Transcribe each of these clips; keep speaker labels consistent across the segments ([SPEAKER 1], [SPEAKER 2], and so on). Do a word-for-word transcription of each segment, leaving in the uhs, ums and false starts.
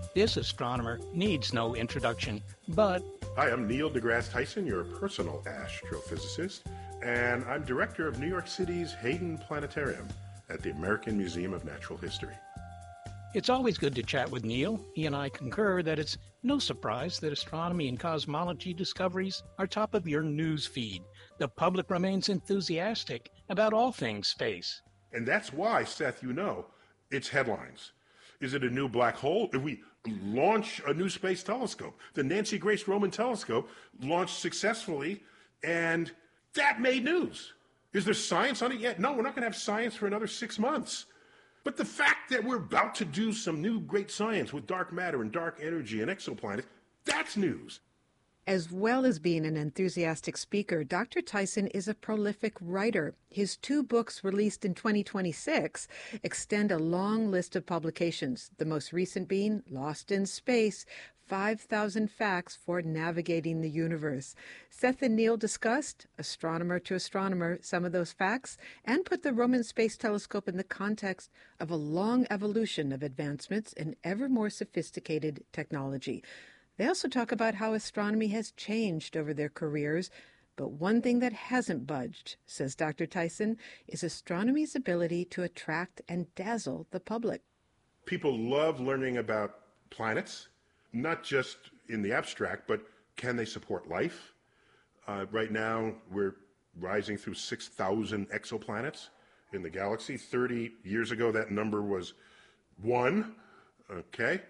[SPEAKER 1] This astronomer needs no introduction, but...
[SPEAKER 2] Hi, I'm Neil deGrasse Tyson, your personal astrophysicist, and I'm director of New York City's Hayden Planetarium at the American Museum of Natural History.
[SPEAKER 1] It's always good to chat with Neil. He and I concur that it's no surprise that astronomy and cosmology discoveries are top of your news feed. The public remains enthusiastic about all things space.
[SPEAKER 2] And that's why, Seth, you know, it's headlines. Is it a new black hole? If we launch a new space telescope, the Nancy Grace Roman telescope launched successfully, and that made news. Is there science on it yet? No, we're not going to have science for another six months. But the fact that we're about to do some new great science with dark matter and dark energy and exoplanets, that's news.
[SPEAKER 3] As well as being an enthusiastic speaker, Doctor Tyson is a prolific writer. His two books released in twenty twenty-six extend a long list of publications, the most recent being Lost in Space, five thousand Facts for Navigating the Universe. Seth and Neil discussed, astronomer to astronomer, some of those facts and put the Roman Space Telescope in the context of a long evolution of advancements in ever more sophisticated technology. They also talk about how astronomy has changed over their careers, but one thing that hasn't budged, says Doctor Tyson, is astronomy's ability to attract and dazzle the public.
[SPEAKER 2] People love learning about planets, not just in the abstract, but can they support life? Uh, right now, we're rising through six thousand exoplanets in the galaxy. thirty years ago, that number was one. Okay,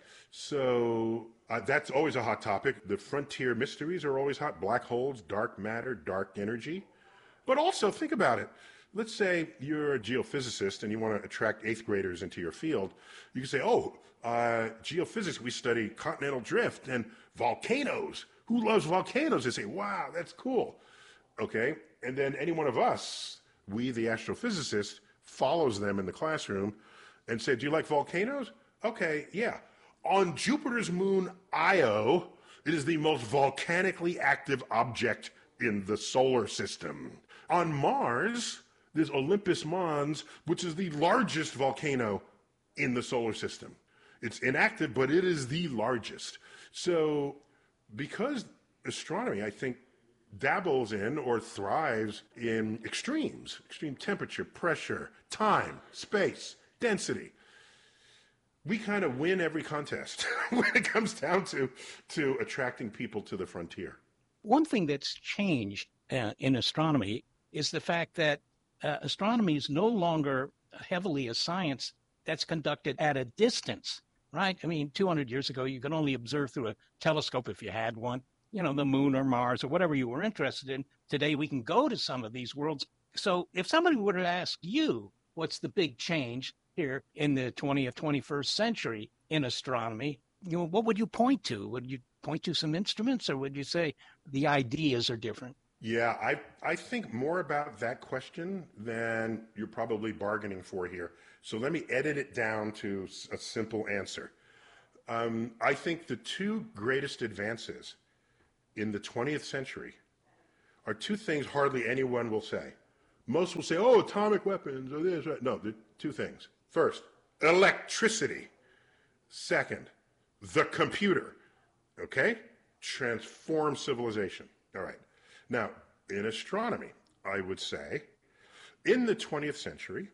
[SPEAKER 2] so uh, that's always a hot topic. The frontier mysteries are always hot. Black holes, dark matter, dark energy. But also, think about it. Let's say you're a geophysicist and you want to attract eighth graders into your field. You can say, oh, uh, geophysics, we study continental drift and volcanoes. Who loves volcanoes? They say, wow, that's cool. Okay, and then any one of us, we the astrophysicists, follows them in the classroom and say, do you like volcanoes? Okay, yeah. On Jupiter's moon, Io, it is the most volcanically active object in the solar system. On Mars, there's Olympus Mons, which is the largest volcano in the solar system. It's inactive, but it is the largest. So because astronomy, I think, dabbles in or thrives in extremes, extreme temperature, pressure, time, space, density, we kind of win every contest when it comes down to, to attracting people to the frontier.
[SPEAKER 1] One thing that's changed uh, in astronomy is the fact that uh, astronomy is no longer heavily a science that's conducted at a distance, right? I mean, two hundred years ago, you could only observe through a telescope if you had one, you know, the moon or Mars or whatever you were interested in. Today, we can go to some of these worlds. So if somebody were to ask you, what's the big change here in the twentieth, twenty-first century in astronomy, you know, what would you point to? Would you point to some instruments, or would you say the ideas are different?
[SPEAKER 2] Yeah, I, I think more about that question than you're probably bargaining for here. So let me edit it down to a simple answer. Um, I think the two greatest advances in the twentieth century are two things hardly anyone will say. Most will say, oh, atomic weapons or this. Right. No, the two things. First, electricity. Second, the computer. Okay? Transform civilization. All right. Now, in astronomy, I would say, in the twentieth century,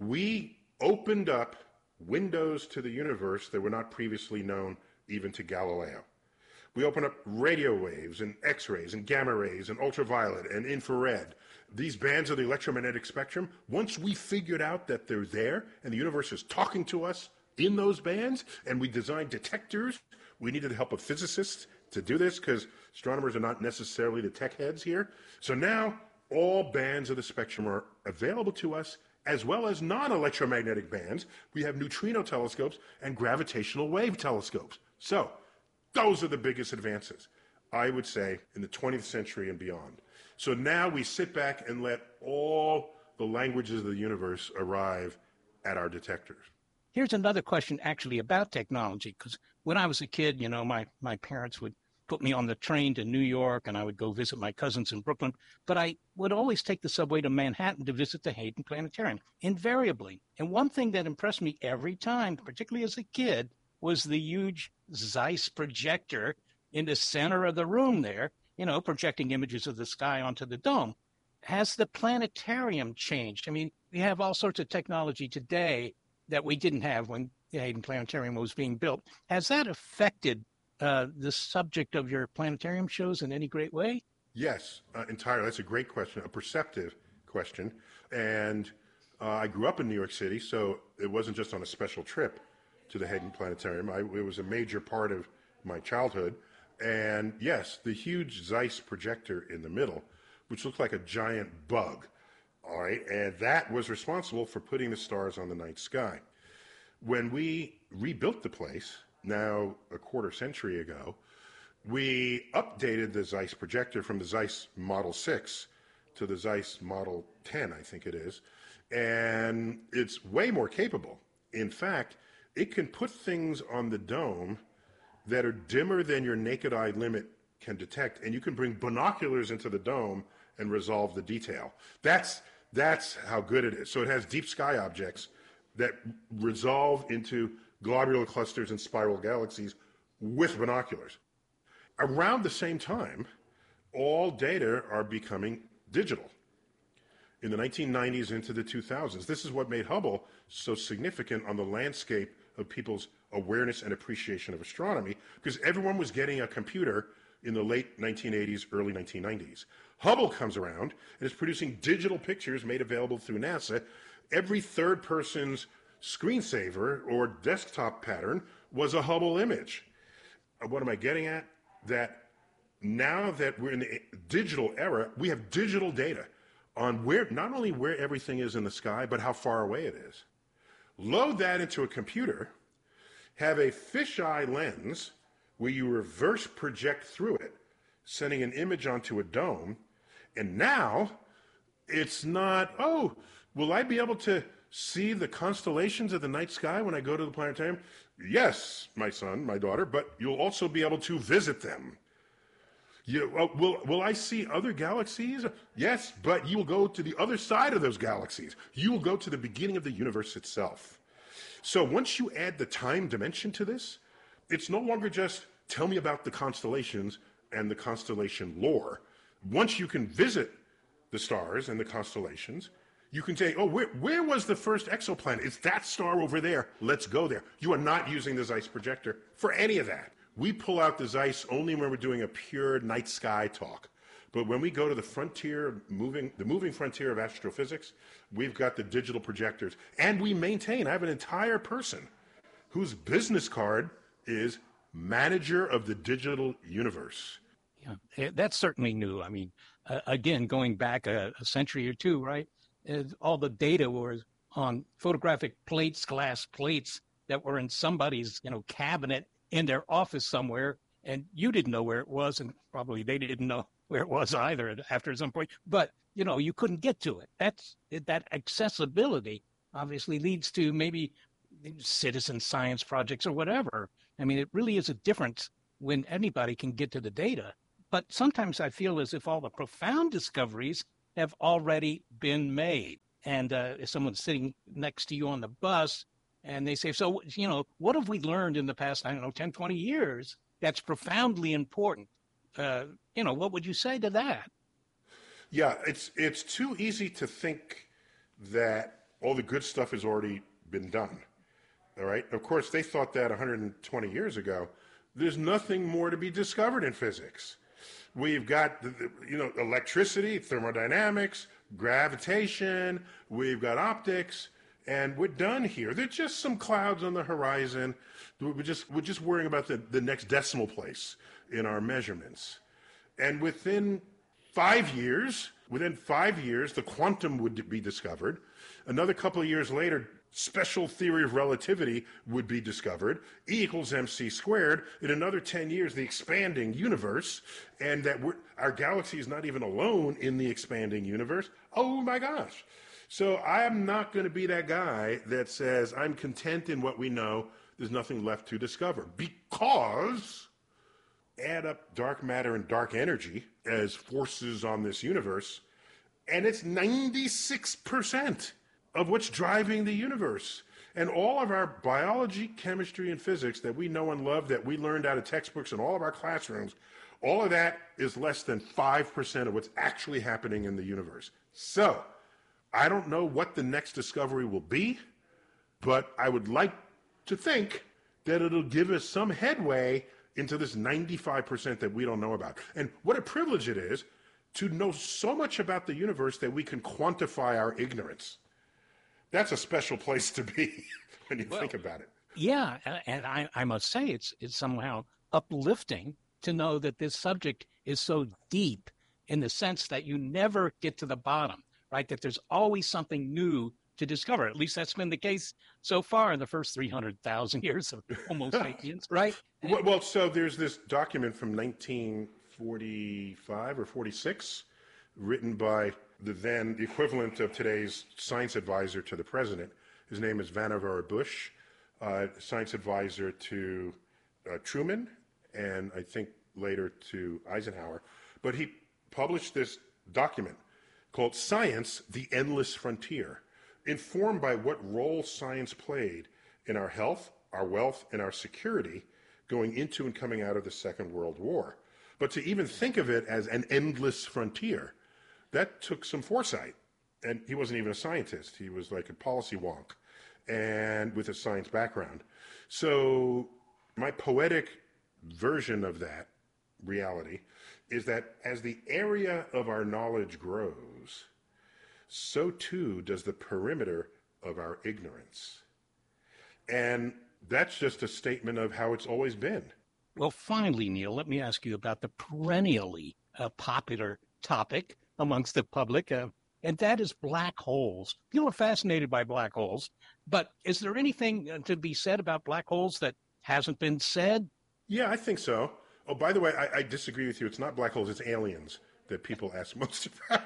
[SPEAKER 2] we opened up windows to the universe that were not previously known even to Galileo. We opened up radio waves and X-rays and gamma rays and ultraviolet and infrared. These bands of the electromagnetic spectrum, once we figured out that they're there and the universe is talking to us in those bands, and we designed detectors, we needed the help of physicists to do this because astronomers are not necessarily the tech heads here. So now all bands of the spectrum are available to us, as well as non-electromagnetic bands. We have neutrino telescopes and gravitational wave telescopes. So those are the biggest advances, I would say, in the twentieth century and beyond. So now we sit back and let all the languages of the universe arrive at our detectors.
[SPEAKER 1] Here's another question actually about technology, because when I was a kid, you know, my, my parents would put me on the train to New York and I would go visit my cousins in Brooklyn, but I would always take the subway to Manhattan to visit the Hayden Planetarium, invariably. And one thing that impressed me every time, particularly as a kid, was the huge Zeiss projector in the center of the room there, you know, projecting images of the sky onto the dome. Has the planetarium changed? I mean, we have all sorts of technology today that we didn't have when the Hayden Planetarium was being built. Has that affected uh, the subject of your planetarium shows in any great way?
[SPEAKER 2] Yes, uh, entirely. That's a great question, a perceptive question. And uh, I grew up in New York City, so it wasn't just on a special trip to the Hayden Planetarium. I, it was a major part of my childhood. And yes, the huge Zeiss projector in the middle, which looked like a giant bug, all right, and that was responsible for putting the stars on the night sky. When we rebuilt the place, now a quarter century ago, we updated the Zeiss projector from the Zeiss Model six to the Zeiss Model ten, I think it is, and it's way more capable. In fact, it can put things on the dome that are dimmer than your naked eye limit can detect, and you can bring binoculars into the dome and resolve the detail. That's, that's how good it is. So it has deep sky objects that resolve into globular clusters and spiral galaxies with binoculars. Around the same time, all data are becoming digital. In the nineteen nineties into the two thousands, this is what made Hubble so significant on the landscape of people's awareness and appreciation of astronomy, because everyone was getting a computer in the late nineteen eighties, early nineteen nineties. Hubble comes around and is producing digital pictures made available through NASA. Every third person's screensaver or desktop pattern was a Hubble image. What am I getting at? That now that we're in the digital era, we have digital data on where, not only where everything is in the sky, but how far away it is. Load that into a computer, have a fisheye lens where you reverse project through it, sending an image onto a dome, and now it's not, oh, will I be able to see the constellations of the night sky when I go to the planetarium? Yes, my son, my daughter, but you'll also be able to visit them. You, uh, will, will I see other galaxies? Yes, but you will go to the other side of those galaxies. You will go to the beginning of the universe itself. So once you add the time dimension to this, it's no longer just tell me about the constellations and the constellation lore. Once you can visit the stars and the constellations, you can say, oh, where, where was the first exoplanet? It's that star over there. Let's go there. You are not using the Zeiss projector for any of that. We pull out the Zeiss only when we're doing a pure night sky talk. But when we go to the frontier, moving, the moving frontier of astrophysics, we've got the digital projectors. And we maintain, I have an entire person whose business card is manager of the digital universe.
[SPEAKER 1] Yeah, that's certainly new. I mean, uh, again, going back a, a century or two, right? Uh, all the data was on photographic plates, glass plates that were in somebody's, you know, cabinet in their office somewhere, and you didn't know where it was, and probably they didn't know where it was either after some point. But, you know, you couldn't get to it. That's that accessibility obviously leads to maybe citizen science projects or whatever. I mean, it really is a difference when anybody can get to the data. But sometimes I feel as if all the profound discoveries have already been made. And uh, if someone's sitting next to you on the bus and they say, so, you know, what have we learned in the past, I don't know, ten, twenty years that's profoundly important? Uh, you know, what would you say to that?
[SPEAKER 2] Yeah, it's it's too easy to think that all the good stuff has already been done. All right. Of course, they thought that one hundred twenty years ago. There's nothing more to be discovered in physics. We've got, the, the, you know, electricity, thermodynamics, gravitation. We've got optics, and we're done here. There's just some clouds on the horizon. We're just we're just worrying about the, the next decimal place in our measurements. And within five years, within five years, the quantum would be discovered. Another couple of years later, special theory of relativity would be discovered, E equals mc squared. In another ten years, the expanding universe, and that we're, our galaxy is not even alone in the expanding universe. Oh my gosh. So I am not going to be that guy that says I'm content in what we know, there's nothing left to discover. Because add up dark matter and dark energy as forces on this universe, and it's ninety-six percent of what's driving the universe. And all of our biology, chemistry, and physics that we know and love, that we learned out of textbooks in all of our classrooms, all of that is less than five percent of what's actually happening in the universe. So, I don't know what the next discovery will be, but I would like to think that it'll give us some headway into this ninety-five percent that we don't know about. And what a privilege it is to know so much about the universe that we can quantify our ignorance. That's a special place to be when you well, think about it.
[SPEAKER 1] Yeah, and I, I must say it's it's somehow uplifting to know that this subject is so deep in the sense that you never get to the bottom, right? That there's always something new to discover. At least that's been the case so far in the first three hundred thousand years of Homo sapiens, right?
[SPEAKER 2] Well, well, so there's this document from nineteen forty-five or forty-six written by the then the equivalent of today's science advisor to the president. His name is Vannevar Bush, uh, science advisor to uh, Truman, and I think later to Eisenhower. But he published this document called Science, the Endless Frontier, informed by what role science played in our health, our wealth, and our security going into and coming out of the Second World War. But to even think of it as an endless frontier, that took some foresight. And he wasn't even a scientist. He was like a policy wonk and with a science background. So my poetic version of that reality is that as the area of our knowledge grows, so too does the perimeter of our ignorance. And that's just a statement of how it's always been.
[SPEAKER 1] Well, finally, Neil, let me ask you about the perennially uh, popular topic amongst the public, uh, and that is black holes. People are fascinated by black holes, but is there anything uh, to be said about black holes that hasn't been said?
[SPEAKER 2] Yeah, I think so. Oh, by the way, I, I disagree with you. It's not black holes, it's aliens that people ask most about.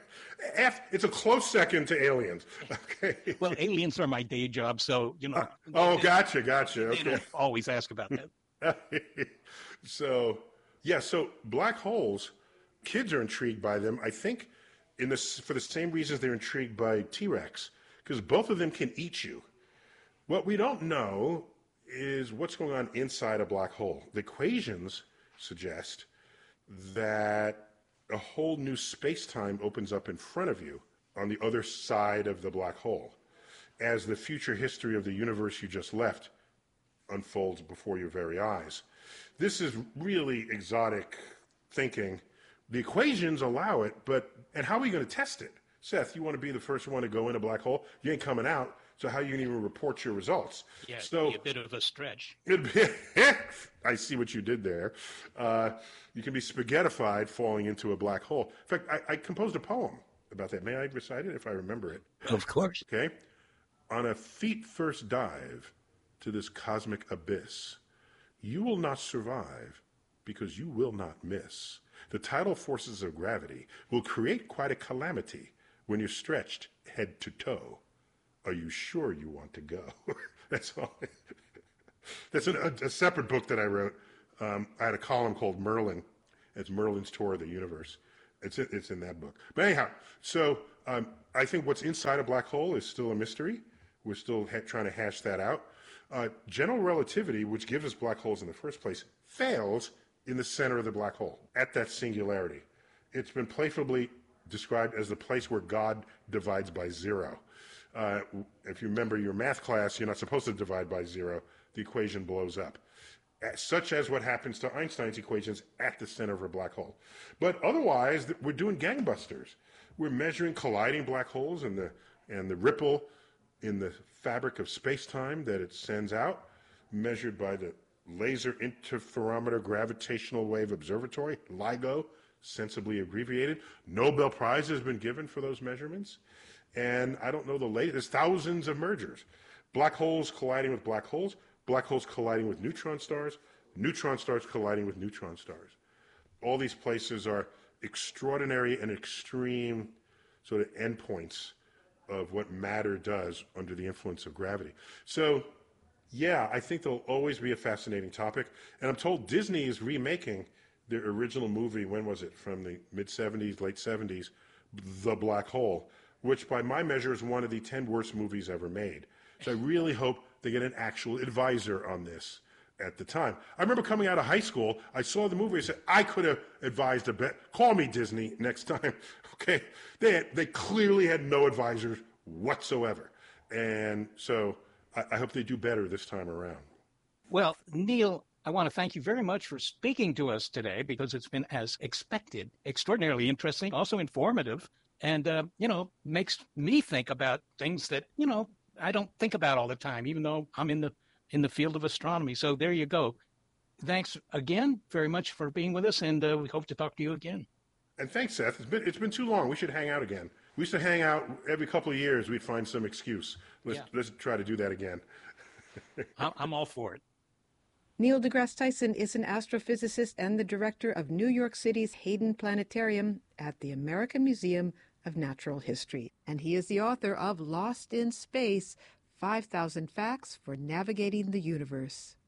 [SPEAKER 2] F, it's a close second to aliens. Okay.
[SPEAKER 1] Well, aliens are my day job, so, you know. Uh,
[SPEAKER 2] oh, they, gotcha, gotcha.
[SPEAKER 1] They
[SPEAKER 2] okay.
[SPEAKER 1] don't always ask about that.
[SPEAKER 2] So, yeah, so black holes, kids are intrigued by them, I think, in this for the same reasons they're intrigued by T-Rex, because both of them can eat you. What we don't know is what's going on inside a black hole. The equations suggest that a whole new space-time opens up in front of you on the other side of the black hole as the future history of the universe you just left unfolds before your very eyes. This is really exotic thinking. The equations allow it, but and how are we going to test it? Seth, you want to be the first one to go in a black hole? You ain't coming out, so how are you going to even report your results?
[SPEAKER 1] Yeah,
[SPEAKER 2] so,
[SPEAKER 1] it'd be a bit of a stretch.
[SPEAKER 2] I see what you did there. Uh, you can be spaghettified falling into a black hole. In fact, I, I composed a poem about that. May I recite it if I remember it?
[SPEAKER 1] Of course.
[SPEAKER 2] Okay. On a feet first dive to this cosmic abyss, you will not survive because you will not miss. The tidal forces of gravity will create quite a calamity when you're stretched head to toe. Are you sure you want to go? That's all. That's an, a, a separate book that I wrote. Um, I had a column called Merlin. It's Merlin's Tour of the Universe. It's it's in that book. But anyhow, so um, I think what's inside a black hole is still a mystery. We're still ha- trying to hash that out. Uh, general relativity, which gives us black holes in the first place, fails in the center of the black hole, at that singularity. It's been playfully described as the place where God divides by zero. Uh, if you remember your math class, you're not supposed to divide by zero. The equation blows up, such as what happens to Einstein's equations at the center of a black hole. But otherwise, we're doing gangbusters. We're measuring colliding black holes and the and the ripple in the fabric of space-time that it sends out, measured by the Laser Interferometer Gravitational Wave Observatory, LIGO, sensibly abbreviated. Nobel Prize has been given for those measurements. And I don't know the latest. There's thousands of mergers. Black holes colliding with black holes, black holes colliding with neutron stars, neutron stars colliding with neutron stars. All these places are extraordinary and extreme sort of endpoints of what matter does under the influence of gravity. So, yeah, I think there'll always be a fascinating topic. And I'm told Disney is remaking their original movie, when was it, from the mid-seventies, late seventies, The Black Hole, which by my measure is one of the ten worst movies ever made. So I really hope they get an actual advisor on this at the time. I remember coming out of high school, I saw the movie, I said, I could have advised a bit. Call me, Disney, next time. Okay? They, had, they clearly had no advisors whatsoever. And so I, I hope they do better this time around.
[SPEAKER 1] Well, Neil, I want to thank you very much for speaking to us today, because it's been, as expected, extraordinarily interesting, also informative, and, uh, you know, makes me think about things that, you know, I don't think about all the time, even though I'm in the in the field of astronomy. So there you go. Thanks again very much for being with us, and uh, we hope to talk to you again.
[SPEAKER 2] And thanks, Seth. It's been, it's been too long. We should hang out again. We used to hang out every couple of years. We'd find some excuse. Let's,
[SPEAKER 1] Yeah.
[SPEAKER 2] let's try to do that again.
[SPEAKER 1] I'm all for it.
[SPEAKER 3] Neil deGrasse Tyson is an astrophysicist and the director of New York City's Hayden Planetarium at the American Museum of Natural History. And he is the author of Lost in Space, five thousand Facts for Navigating the Universe.